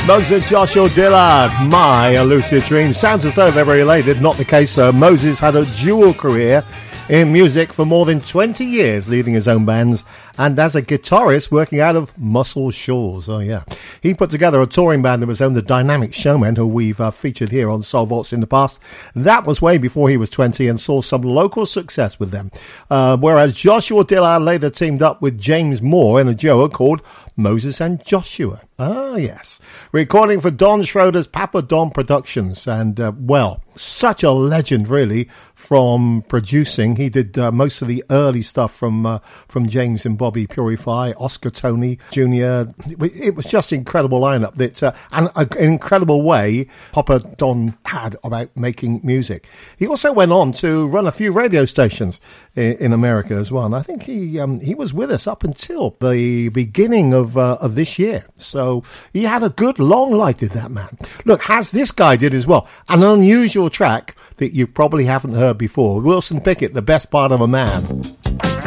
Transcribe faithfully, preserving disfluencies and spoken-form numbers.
Moses Joshua Dillard, My Lucid Dream. Sounds as though they're related. Not the case, though. Moses had a dual career in music for more than twenty years, leading his own bands, and as a guitarist working out of Muscle Shoals. Oh, yeah. He put together a touring band of his own, the Dynamic Showmen, who we've uh, featured here on Soul Vaults in the past. That was way before he was twenty and saw some local success with them. Uh, whereas Joshua Dillard later teamed up with James Moore in a duo called Moses and Joshua. Ah, yes. Recording for Don Schroeder's Papa Don Productions. And, uh, well, such a legend, really, from producing. He did uh, most of the early stuff from uh, from James and Bobby Purify, Oscar Tony Junior It was just an incredible lineup. That, uh, and an incredible way Papa Don had about making music. He also went on to run a few radio stations in, in America as well. And I think he um, he was with us up until the beginning of uh, of this year. So he had a good long life, did that man. Look, as this guy did as well, an unusual track that you probably haven't heard before. Wilson Pickett, The Best Part of a Man.